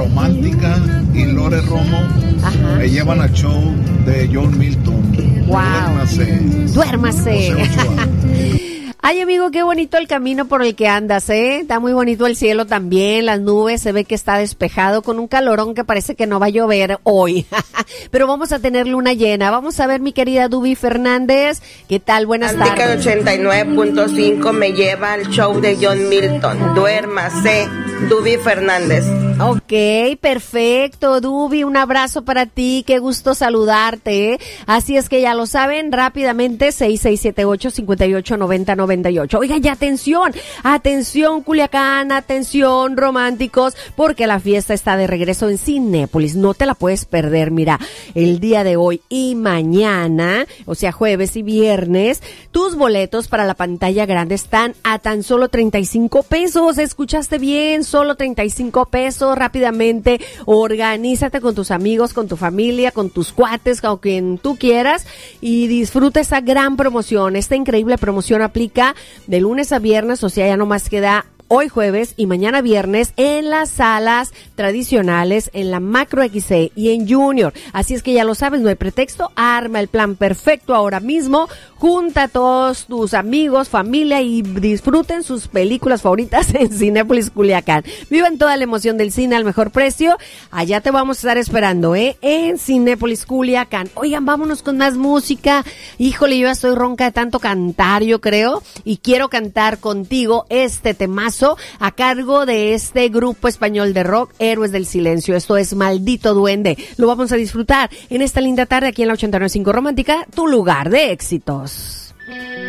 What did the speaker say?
Romántica y Lore Romo me llevan al show de John Milton. Wow. Duérmase. Ay, amigo, qué bonito el camino por el que andas, ¿eh? Está muy bonito el cielo también, las nubes, se ve que está despejado con un calorón que parece que no va a llover hoy. Pero vamos a tener luna llena. Vamos a ver, mi querida Dubi Fernández. ¿Qué tal? Buenas tardes. 89.5 me lleva al show de John Milton. Duérmase, Dubi Fernández. Ok, perfecto, Dubi, un abrazo para ti, qué gusto saludarte, ¿eh? Así es que ya lo saben, rápidamente, 6678-589098. Oigan, ya atención Culiacán, atención románticos, porque la fiesta está de regreso en Cinépolis, no te la puedes perder. Mira, el día de hoy y mañana, o sea, jueves y viernes, tus boletos para la pantalla grande están a tan solo 35 pesos, ¿escuchaste bien? Solo 35 pesos, rápidamente, organízate con tus amigos, con tu familia, con tus cuates, con quien tú quieras y disfruta esa gran promoción. Esta increíble promoción aplica de lunes a viernes, o sea, ya nomás queda hoy jueves y mañana viernes en las salas tradicionales, en la Macro XC y en Junior. Así es que ya lo sabes, no hay pretexto, arma el plan perfecto ahora mismo, junta a todos tus amigos, familia y disfruten sus películas favoritas en Cinépolis Culiacán. Vivan toda la emoción del cine al mejor precio. Allá te vamos a estar esperando, en Cinépolis Culiacán. Oigan, vámonos con más música. Híjole, yo ya estoy ronca de tanto cantar, yo creo, y quiero cantar contigo este temazo a cargo de este grupo español de rock, Héroes del Silencio. Esto es Maldito Duende. Lo vamos a disfrutar en esta linda tarde aquí en la 89.5 Romántica, tu lugar de éxitos.